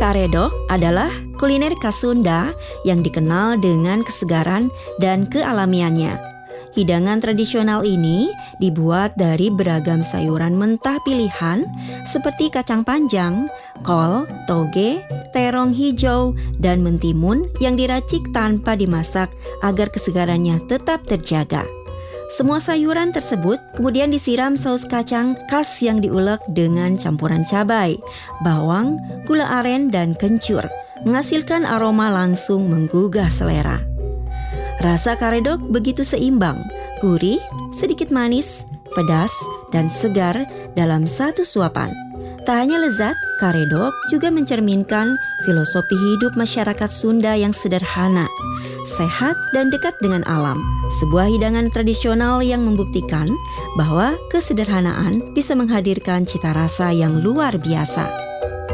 Karedok adalah kuliner khas Sunda yang dikenal dengan kesegaran dan kealamiannya. Hidangan tradisional ini dibuat dari beragam sayuran mentah pilihan seperti kacang panjang, kol, toge, terong hijau, dan mentimun yang diracik tanpa dimasak agar kesegarannya tetap terjaga. Semua sayuran tersebut kemudian disiram saus kacang khas yang diulek dengan campuran cabai, bawang, gula aren, dan kencur, menghasilkan aroma langsung menggugah selera. Rasa karedok begitu seimbang, gurih, sedikit manis, pedas, dan segar dalam satu suapan. Tak hanya lezat, karedok juga mencerminkan filosofi hidup masyarakat Sunda yang sederhana, sehat, dan dekat dengan alam. Sebuah hidangan tradisional yang membuktikan bahwa kesederhanaan bisa menghadirkan cita rasa yang luar biasa.